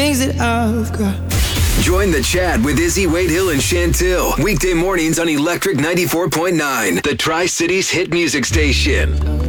things that I've got. Join the chat with Izzy, Wade Hill, and Chantil. Weekday mornings on Electric 94.9, the Tri-Cities hit music station.